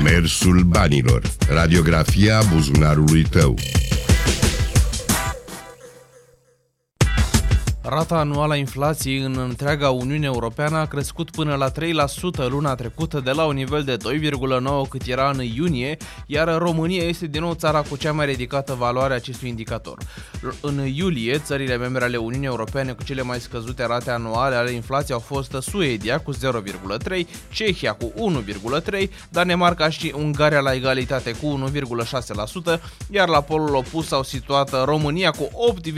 Mersul banilor. Radiografia buzunarului tău. Rata anuală a inflației în întreaga Uniune Europeană a crescut până la 3% luna trecută, de la un nivel de 2,9% cât era în iunie, iar România este din nou țara cu cea mai ridicată valoare a acestui indicator. În iulie, țările membre ale Uniunii Europene cu cele mai scăzute rate anuale ale inflației au fost Suedia cu 0,3%, Cehia cu 1,3%, Danemarca și Ungaria la egalitate cu 1,6%, iar la polul opus s-au situat România cu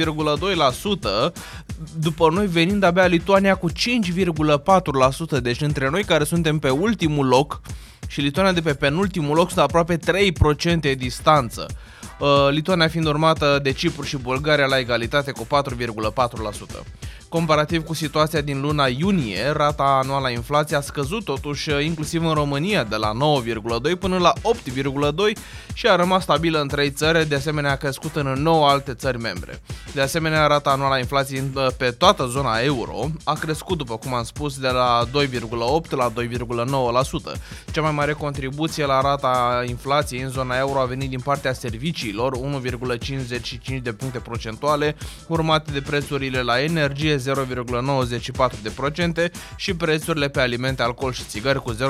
8,2%, după noi venind abia Lituania cu 5,4%, deci între noi care suntem pe ultimul loc și Lituania de pe penultimul loc sunt aproape 3% distanță. Lituania fiind urmată de Cipru și Bulgaria la egalitate cu 4,4%. Comparativ cu situația din luna iunie, rata anuală a inflației a scăzut totuși inclusiv în România de la 9,2 până la 8,2 și a rămas stabilă în 3 țări, de asemenea a crescut în 9 alte țări membre. De asemenea, rata anuală a inflației pe toată zona euro a crescut, după cum am spus, de la 2,8 la 2,9%. Cea mai mare contribuție la rata inflației în zona euro a venit din partea serviciilor, 1,55 de puncte procentuale, urmate de prețurile la energie, 0,94% și prețurile pe alimente, alcool și țigări cu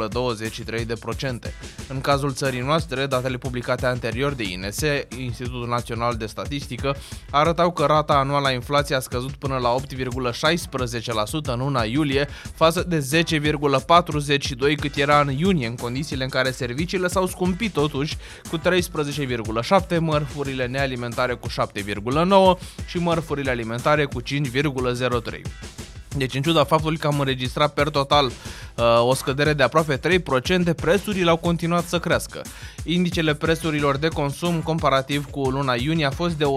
0,23%. În cazul țării noastre, datele publicate anterior de INS, Institutul Național de Statistică, arătau că rata anuală a inflației a scăzut până la 8,16% în luna iulie, față de 10,42% cât era în iunie, în condițiile în care serviciile s-au scumpit totuși cu 13,7%, mărfurile nealimentare cu 7,9% și mărfurile alimentare cu 5,03%. Deci, în ciuda faptului că am înregistrat per total o scădere de aproape 3%, prețurile au continuat să crească. Indicele prețurilor de consum comparativ cu luna iunie a fost de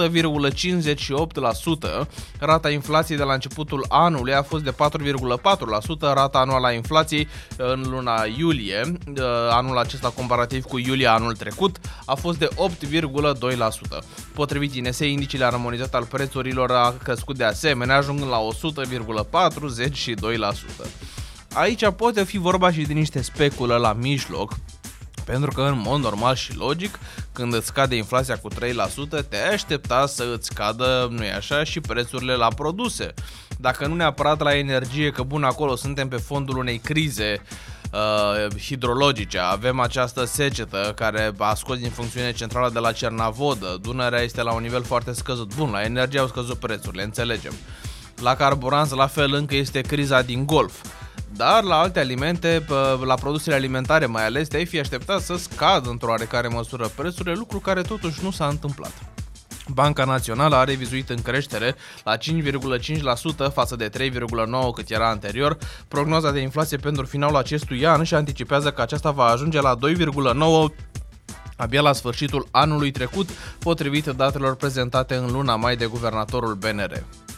100,58%, rata inflației de la începutul anului a fost de 4,4%, rata anuală a inflației în luna iulie, anul acesta comparativ cu iulie anul trecut, a fost de 8,2%. Potrivit INS, indicele armonizat al prețurilor a crescut de asemenea, ajungând la 100,42%. Aici poate fi vorba și de niște speculă la mijloc, pentru că în mod normal și logic, când îți scade inflația cu 3%, te-ai aștepta să îți scadă, nu-i așa, și prețurile la produse. Dacă nu neapărat la energie, că bun, acolo suntem pe fondul unei crize hidrologice, avem această secetă care a scos din funcțiune centrala de la Cernavodă, Dunărea este la un nivel foarte scăzut. Bun, la energie au scăzut prețurile, înțelegem. La carburanți la fel, încă este criza din Golf. Dar la alte alimente, la produsele alimentare mai ales, te-ai fi așteptat să scadă într-o oarecare măsură prețurile, lucru care totuși nu s-a întâmplat. Banca Națională a revizuit în creștere la 5,5% față de 3,9% cât era anterior prognoza de inflație pentru finalul acestui an și anticipează că aceasta va ajunge la 2,9% abia la sfârșitul anului trecut, potrivit datelor prezentate în luna mai de guvernatorul BNR.